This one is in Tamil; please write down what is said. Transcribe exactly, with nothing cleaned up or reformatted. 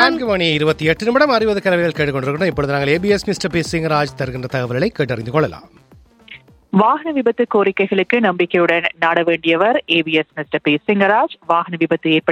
நான்கு மணி இருபத்தி எட்டு நிமிடம் அறுபது கரவைகள் கேட்டுக்கொண்டிருக்கிறோம். இப்பொழுது நாங்கள் ஏபிஎஸ் மிஸ்டர் பி சிங்கராஜ் தருகின்ற தகவல்களை கேட்டறிந்து கொள்ளலாம். வாகன விபத்து கோரிக்கைகளுக்கு நம்பிக்கையுடன் நாட வேண்டியவர் ஏபிஎஸ் மிஸ்டர் பி சிங்கராஜ். வாகன விபத்து ஏற்பட்ட